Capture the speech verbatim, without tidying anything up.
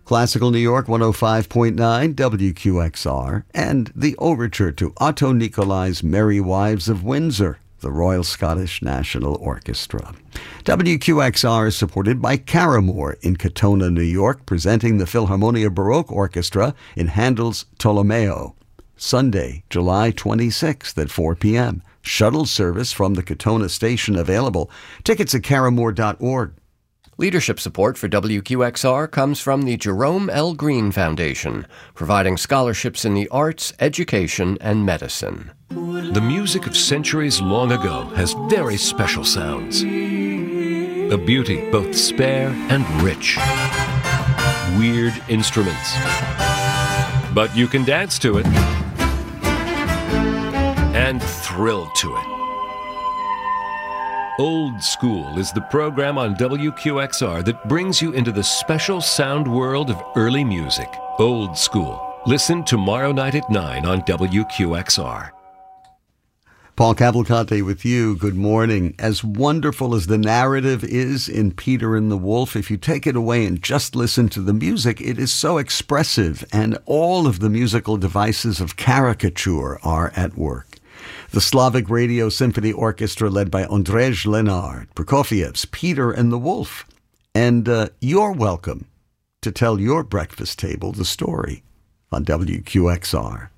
Classical New York one oh five point nine W Q X R, and the overture to Otto Nicolai's Merry Wives of Windsor, the Royal Scottish National Orchestra. W Q X R is supported by Caramore in Katona, New York, presenting the Philharmonia Baroque Orchestra in Handel's Tolomeo. Sunday, July twenty-sixth at four p.m. Shuttle service from the Katona station available. Tickets at caramore dot org. Leadership support for W Q X R comes from the Jerome L. Green Foundation, providing scholarships in the arts, education, and medicine. The music of centuries long ago has very special sounds. A beauty both spare and rich. Weird instruments. But you can dance to it and thrill to it. Old School is the program on W Q X R that brings you into the special sound world of early music. Old School. Listen tomorrow night at nine on W Q X R. Paul Cavalcante with you. Good morning. As wonderful as the narrative is in Peter and the Wolf, if you take it away and just listen to the music, it is so expressive, and all of the musical devices of caricature are at work. The Slavic Radio Symphony Orchestra, led by Ondrej Lenard, Prokofiev's Peter and the Wolf. And uh, you're welcome to tell your breakfast table the story on W Q X R.